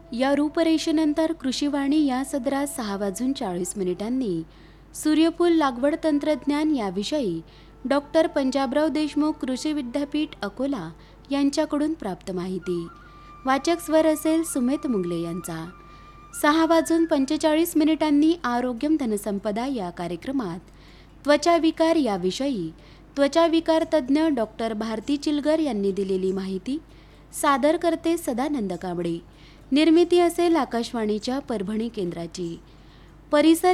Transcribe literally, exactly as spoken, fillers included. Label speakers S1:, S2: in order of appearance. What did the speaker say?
S1: या रूपरेषेनंतर कृषीवाणी या सदरात सहा वाजून चाळीस मिनिटांनी सूर्यफूल लागवड तंत्रज्ञान याविषयी डॉक्टर पंजाबराव देशमुख कृषी विद्यापीठ अकोला यांच्याकडून प्राप्त माहिती. वाचक स्वर असेल सुमित मुंगले यांचा. सहा वाजून पंचेचाळीस मिनिटांनी आरोग्यम धनसंपदा या कार्यक्रमात त्वचाविकार याविषयी त्वचाविकार तज्ज्ञ डॉक्टर भारती चिलगर यांनी दिलेली माहिती सादर करते सदानंद कांबळे. निर्मिती असेल आकाशवाणीच्या परभणी केंद्राची. परिसर